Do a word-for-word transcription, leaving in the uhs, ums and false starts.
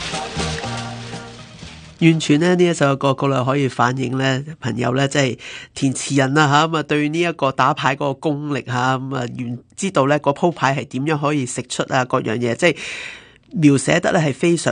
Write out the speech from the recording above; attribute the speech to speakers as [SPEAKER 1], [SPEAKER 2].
[SPEAKER 1] 完全咧呢一首歌曲咧可以反映咧朋友咧即係填詞人啦吓，咁啊對呢一個打牌嗰個功力吓，咁啊原知道咧嗰鋪牌係點樣可以食出啊各樣嘢，即係描寫得咧係非常